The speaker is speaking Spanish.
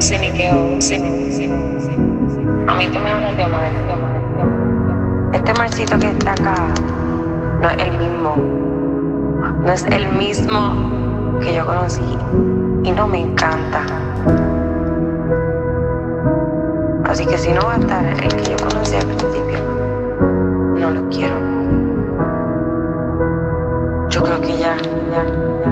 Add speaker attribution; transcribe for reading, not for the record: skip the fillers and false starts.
Speaker 1: ciniqueo, a mí tú me hablas de Omar. Este marcito que está acá no es el mismo. No es el mismo que yo conocí. Y no me encanta. Así que si no va a estar el que yo conocí al